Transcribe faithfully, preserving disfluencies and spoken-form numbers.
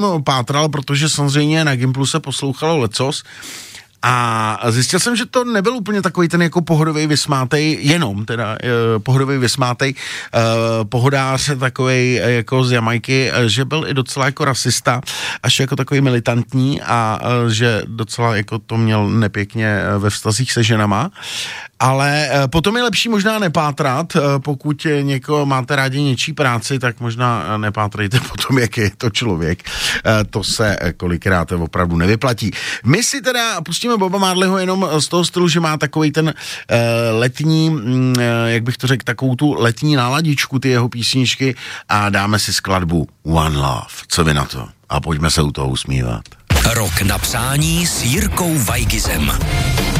pátral, protože samozřejmě na Gimplu se poslouchalo lecos. A zjistil jsem, že to nebyl úplně takový ten jako pohodový vysmátej, jenom teda eh, pohodový vysmátej eh, pohodář takovej eh, jako z Jamajky, eh, že byl i docela jako rasista, až jako takový militantní a eh, že docela jako to měl nepěkně eh, ve vztazích se ženama. Ale eh, potom je lepší možná nepátrat, eh, pokud někoho máte rádi něčí práci, tak možná eh, nepátrejte potom, jak je to člověk. Eh, to se eh, kolikrát opravdu nevyplatí. My si teda pustíme Boba Marleyho jenom z toho stylu, že má takovej ten uh, letní, uh, jak bych to řekl, takovou tu letní náladičku, ty jeho písničky a dáme si skladbu One Love. Co vy na to? A pojďme se u toho usmívat. Rok na přání s Jirkou Weigizem.